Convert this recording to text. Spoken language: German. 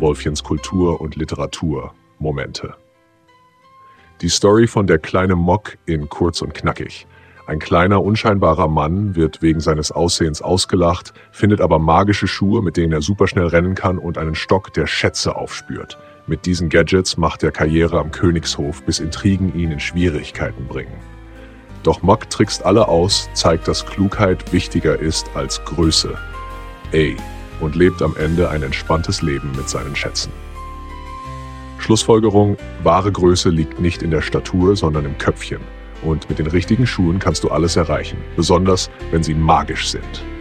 Wolfchens Kultur und Literatur Momente. Die Story von Der kleine Mock in Kurz und Knackig. Ein kleiner, unscheinbarer Mann wird wegen seines Aussehens ausgelacht, findet aber magische Schuhe, mit denen er superschnell rennen kann und einen Stock, der Schätze aufspürt. Mit diesen Gadgets macht er Karriere am Königshof, bis Intrigen ihn in Schwierigkeiten bringen. Doch Mock trickst alle aus, zeigt, dass Klugheit wichtiger ist als Größe. Und lebt am Ende ein entspanntes Leben mit seinen Schätzen. Schlussfolgerung: wahre Größe liegt nicht in der Statur, sondern im Köpfchen. Und mit den richtigen Schuhen kannst du alles erreichen, besonders wenn sie magisch sind.